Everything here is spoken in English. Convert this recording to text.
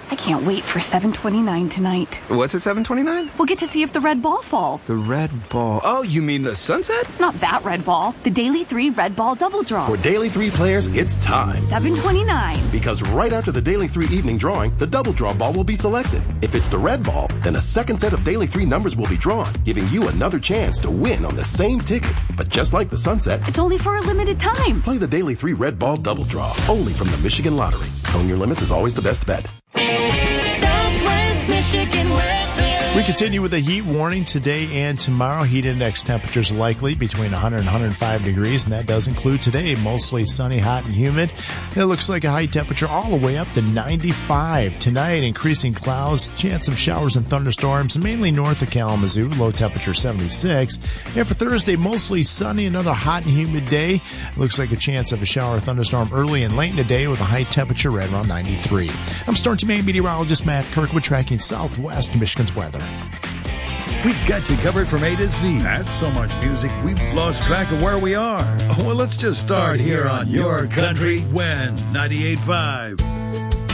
I can't wait for 7:29 tonight. What's at 7:29? We'll get to see if the red ball falls. The red ball. Oh, you mean the sunset? Not that red ball. The Daily 3 Red Ball Double Draw. For Daily 3 players, it's time. 7:29. Because right after the Daily 3 evening drawing, the double draw ball will be selected. If it's the red ball, then a second set of Daily 3 numbers will be drawn, giving you another chance to win on the same ticket. But just like the sunset, It's only for a limited time. play the Daily 3 Red Ball Double Draw, only from the Michigan Lottery. Knowing your limits is always the best bet. Southwest Michigan weather. We continue with a heat warning today and tomorrow. Heat index temperatures likely between 100 and 105 degrees, and that does include today. Mostly sunny, hot, and humid. It looks like a high temperature all the way up to 95. Tonight, increasing clouds, chance of showers and thunderstorms, mainly north of Kalamazoo, low temperature 76. And for Thursday, mostly sunny, another hot and humid day. Looks like a chance of a shower or thunderstorm early and late in the day with a high temperature right around 93. I'm Storm Team meteorologist Matt Kirkwood tracking Southwest Michigan's weather. We've got you covered from A to Z. That's so much music, we've lost track of where we are. Well, let's just start here on Your Country When 98.5.